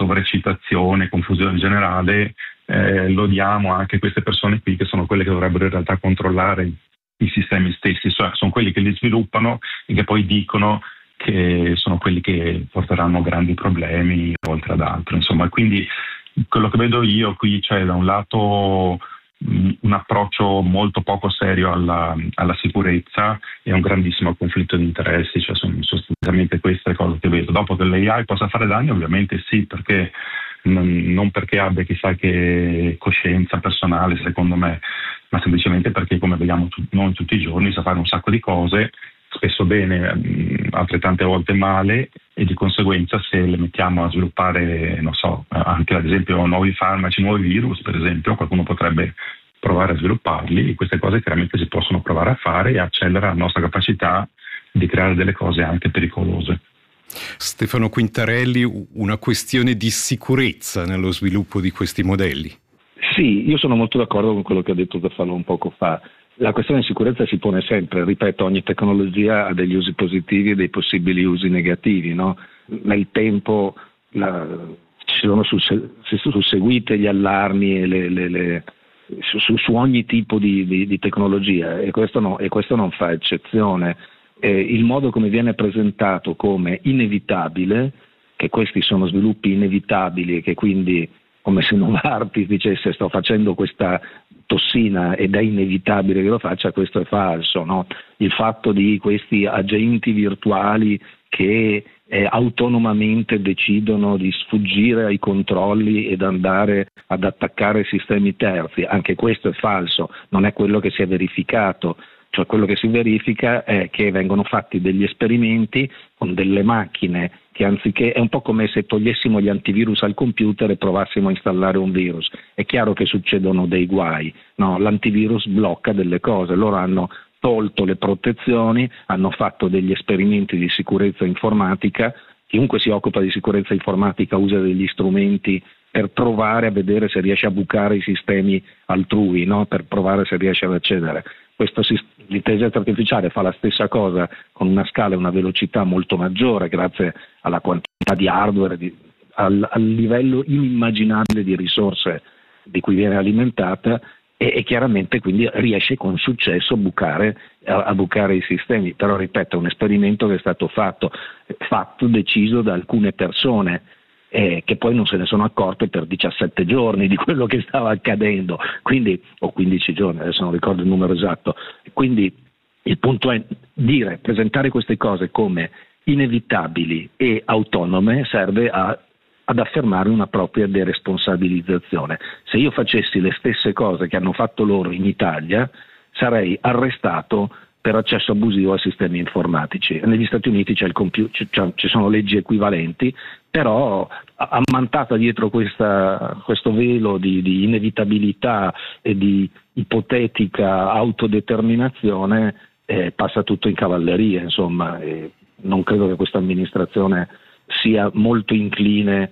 sovraeccitazione, confusione generale, lo diamo anche a queste persone qui, che sono quelle che dovrebbero in realtà controllare i sistemi stessi, cioè sono quelli che li sviluppano e che poi dicono che sono quelli che porteranno grandi problemi oltre ad altro. Insomma, quindi quello che vedo io qui c'è da un lato un approccio molto poco serio alla sicurezza e un grandissimo conflitto di interessi, cioè sono sostanzialmente queste cose che vedo. Dopo che l'AI possa fare danni, ovviamente sì, perché non perché abbia chissà che coscienza personale, secondo me, ma semplicemente perché, come vediamo noi tutti i giorni, sa fare un sacco di cose, spesso bene, altrettante volte male, e di conseguenza se le mettiamo a sviluppare, non so, anche ad esempio nuovi farmaci, nuovi virus, per esempio, qualcuno potrebbe provare a svilupparli, e queste cose chiaramente si possono provare a fare e accelera la nostra capacità di creare delle cose anche pericolose. Stefano Quintarelli, una questione di sicurezza nello sviluppo di questi modelli. Sì, io sono molto d'accordo con quello che ha detto Zafalon poco fa. La questione di sicurezza si pone sempre, ripeto, ogni tecnologia ha degli usi positivi e dei possibili usi negativi, no? Nel tempo ci sono susseguite gli allarmi e su ogni tipo di tecnologia, e questo non fa eccezione. Il modo come viene presentato come inevitabile, che questi sono sviluppi inevitabili e che quindi, come se Novartis dicesse sto facendo questa tossina ed è inevitabile che lo faccia, questo è falso, no? Il fatto di questi agenti virtuali che autonomamente decidono di sfuggire ai controlli ed andare ad attaccare sistemi terzi, anche questo è falso, non è quello che si è verificato. Cioè quello che si verifica è che vengono fatti degli esperimenti con delle macchine che, anziché, è un po' come se togliessimo gli antivirus al computer e provassimo a installare un virus. È chiaro che succedono dei guai, no? L'antivirus blocca delle cose, loro hanno tolto le protezioni, hanno fatto degli esperimenti di sicurezza informatica. Chiunque si occupa di sicurezza informatica usa degli strumenti per provare a vedere se riesce a bucare i sistemi altrui, no? Per provare se riesce ad accedere. L'intelligenza artificiale fa la stessa cosa con una scala e una velocità molto maggiore grazie alla quantità di hardware, al livello inimmaginabile di risorse di cui viene alimentata, e chiaramente quindi riesce con successo a bucare i sistemi. Però ripeto, è un esperimento che è stato fatto, deciso da alcune persone, che poi non se ne sono accorte per 17 giorni di quello che stava accadendo, quindi, o 15 giorni, adesso non ricordo il numero esatto. Quindi il punto è presentare queste cose come inevitabili e autonome serve ad affermare una propria deresponsabilizzazione. Se io facessi le stesse cose che hanno fatto loro in Italia, sarei arrestato per accesso abusivo ai sistemi informatici. Negli Stati Uniti ci sono leggi equivalenti, però ammantata dietro questo velo di inevitabilità e di ipotetica autodeterminazione, passa tutto in cavalleria, insomma. Non credo che questa amministrazione sia molto incline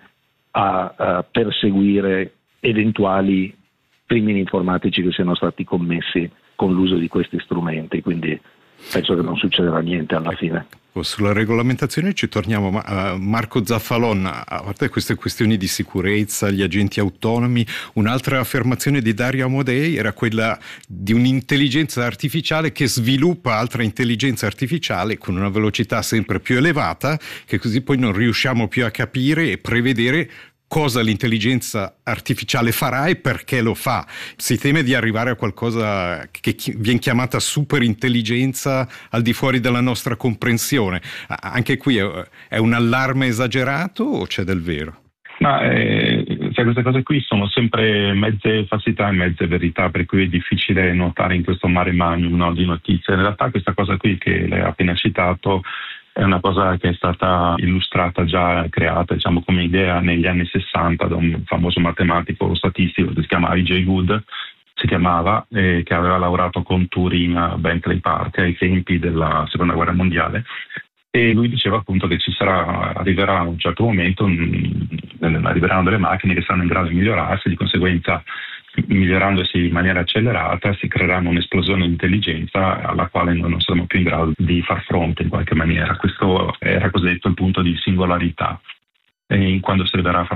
a perseguire eventuali crimini informatici che siano stati commessi con l'uso di questi strumenti, quindi penso che non succederà niente alla fine. Sulla regolamentazione ci torniamo, ma Marco Zaffalon, a parte queste questioni di sicurezza, gli agenti autonomi, un'altra affermazione di Dario Amodei era quella di un'intelligenza artificiale che sviluppa altra intelligenza artificiale con una velocità sempre più elevata, che così poi non riusciamo più a capire e prevedere cosa l'intelligenza artificiale farà e perché lo fa. Si teme di arrivare a qualcosa che viene chiamata superintelligenza al di fuori della nostra comprensione. Anche qui è un allarme esagerato o c'è del vero? Queste cose qui sono sempre mezze falsità e mezze verità, per cui è difficile nuotare in questo mare magnum, no, di notizie. In realtà questa cosa qui che lei ha appena citato è una cosa che è stata illustrata, già creata, diciamo, come idea negli anni 60 da un famoso matematico statistico che si chiama I.J. Good, che aveva lavorato con Turing a Bletchley Park ai tempi della Seconda Guerra Mondiale, e lui diceva appunto che arriverà a un certo momento, arriveranno delle macchine che saranno in grado di migliorarsi, di conseguenza migliorandosi in maniera accelerata si creeranno un'esplosione di intelligenza alla quale noi non saremo più in grado di far fronte in qualche maniera. Questo era cosiddetto il punto di singolarità. E quando si arriverà a fare